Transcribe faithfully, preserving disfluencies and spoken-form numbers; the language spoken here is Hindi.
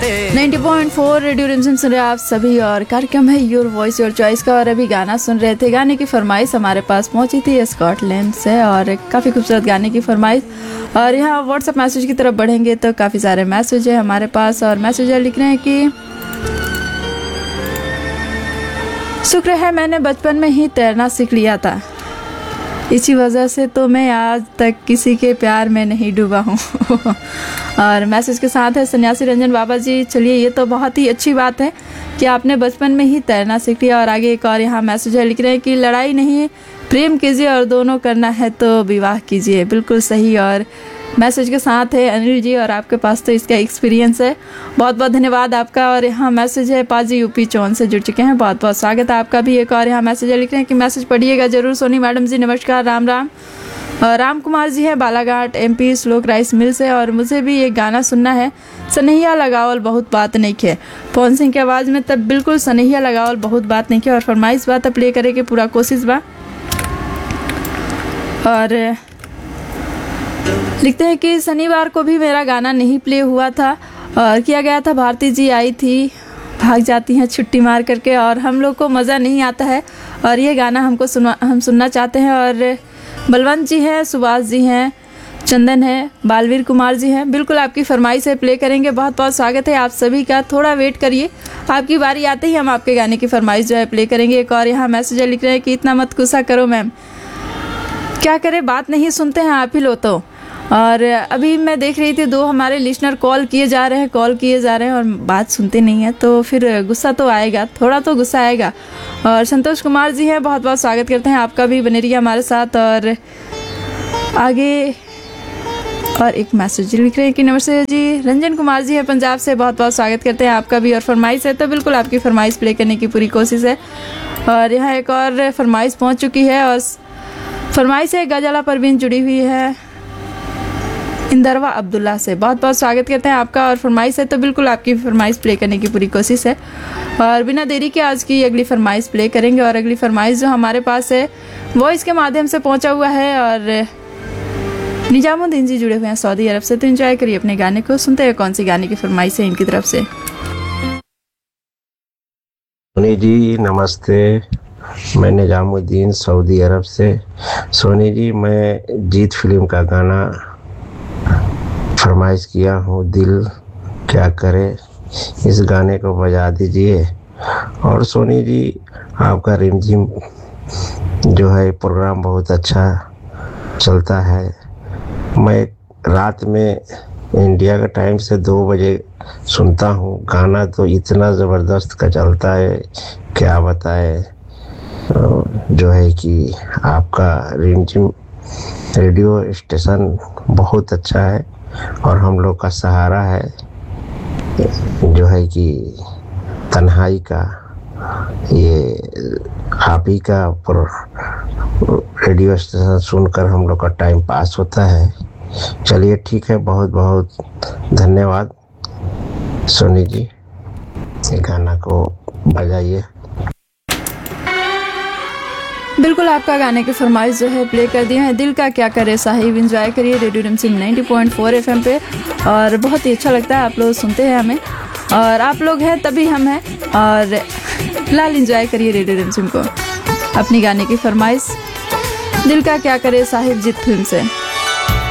नाइंटी पॉइंट फोर रेडियो रिमझिम सुन रहे आप सभी और कार्यक्रम है योर वॉइस योर चॉइस का। और अभी गाना सुन रहे थे, गाने की फरमाइश हमारे पास पहुंची थी स्कॉटलैंड से और काफ़ी खूबसूरत गाने की फरमाइश। और यहाँ व्हाट्सएप मैसेज की तरफ बढ़ेंगे तो काफ़ी सारे मैसेज है हमारे पास और मैसेजर लिख रहे हैं कि शुक्र है मैंने बचपन में ही तैरना सीख लिया था, इसी वजह से तो मैं आज तक किसी के प्यार में नहीं डूबा हूँ। और मैसेज के साथ है सन्यासी रंजन बाबा जी, चलिए ये तो बहुत ही अच्छी बात है कि आपने बचपन में ही तैरना सीख लिया। और आगे एक और यहाँ मैसेज है, लिख रहे हैं कि लड़ाई नहीं प्रेम कीजिए और दोनों करना है तो विवाह कीजिए। बिल्कुल सही। और मैसेज के साथ है अनिल जी और आपके पास तो इसका एक्सपीरियंस है, बहुत बहुत धन्यवाद आपका। और यहाँ मैसेज है पाजी यूपी चौन से जुड़ चुके हैं, बहुत बहुत स्वागत है आपका भी। एक और यहाँ मैसेज है, लिख रहे हैं कि मैसेज पढ़िएगा जरूर। सोनी मैडम जी नमस्कार, राम राम। और राम कुमार जी है बालाघाट एमपी श्लोक राइस मिल से और मुझे भी एक गाना सुनना है, सनहिया लगावल बहुत बात नहीं खे। पवन सिंह की आवाज़ में तब बिल्कुल सनहिया लगावल बहुत बात नहीं खे और फरमाइश बात प्ले करे के पूरा कोशिश बा। और लिखते हैं कि शनिवार को भी मेरा गाना नहीं प्ले हुआ था और किया गया था, भारती जी आई थी भाग जाती हैं छुट्टी मार करके और हम लोग को मज़ा नहीं आता है और ये गाना हमको सुना हम सुनना चाहते हैं। और बलवंत जी हैं, सुभाष जी हैं, चंदन है, बालवीर कुमार जी हैं, बिल्कुल आपकी फरमाइश है प्ले करेंगे। बहुत बहुत स्वागत है आप सभी का, थोड़ा वेट करिए, आपकी बारी आते ही हम आपके गाने की फरमाइश जो है प्ले करेंगे। एक और यहाँ मैसेज लिख रहे हैं कि इतना मत गुस्सा करो मैम, क्या करें बात नहीं सुनते हैं आप ही लो तो। और अभी मैं देख रही थी दो हमारे लिसनर कॉल किए जा रहे हैं कॉल किए जा रहे हैं और बात सुनते नहीं है तो फिर गुस्सा तो आएगा, थोड़ा तो गुस्सा आएगा। और संतोष कुमार जी हैं, बहुत बहुत स्वागत करते हैं आपका भी, बने रहिए हमारे साथ। और आगे और एक मैसेज लिख रहे हैं कि नमस्ते जी, रंजन कुमार जी है पंजाब से, बहुत बहुत स्वागत करते हैं आपका भी। और फरमाइश है तो बिल्कुल आपकी फरमाइश प्ले करने की पूरी कोशिश है। और यहाँ एक और फरमाइश पहुँच चुकी है और फरमाइश है गजाला परवीन जुड़ी हुई है इंदरवा अब्दुल्ला से, बहुत बहुत स्वागत करते हैं आपका। और फरमाइश है तो बिल्कुल आपकी फरमाइश प्ले करने की पूरी कोशिश है। और बिना देरी के आज की अगली फरमाइश प्ले करेंगे। और अगली फरमाइश जो हमारे पास है वॉइस के माध्यम से पहुंचा हुआ है और निजामुद्दीन जी जुड़े हुए हैं सऊदी अरब से, तो एंजॉय करिए अपने गाने को, सुनते हैं कौन सी गाने की फरमाइश है इनकी तरफ से। सोनी जी नमस्ते, मैं निजामुद्दीन सऊदी अरब से। सोनी जी मैं जीत फिल्म का गाना फरमाइश किया हूँ, दिल क्या करे, इस गाने को बजा दीजिए। और सोनी जी आपका रिमझिम जो है प्रोग्राम बहुत अच्छा चलता है, मैं रात में इंडिया का टाइम से दो बजे सुनता हूँ, गाना तो इतना ज़बरदस्त का चलता है क्या बताए। जो है कि आपका रिमझिम रेडियो स्टेशन बहुत अच्छा है और हम लोग का सहारा है, जो है कि तन्हाई का ये आप ही का रेडियो स्टेशन सुनकर हम लोग का टाइम पास होता है। चलिए ठीक है, बहुत बहुत धन्यवाद सोनी जी, ये गाना को बजाइए। बिल्कुल आपका गाने की फरमाइश जो है प्ले कर दिया है, दिल का क्या करे साहिब, एंजॉय करिए रेडियो रिमझिम नाइंटी पॉइंट फोर एफएम पे और बहुत ही अच्छा लगता है आप लोग सुनते हैं हमें और आप लोग हैं तभी हम हैं। और फिलहाल एंजॉय करिए रेडियो रिमझिम को, अपनी गाने की फरमाइश दिल का क्या करे साहिब जीत फिल्म से।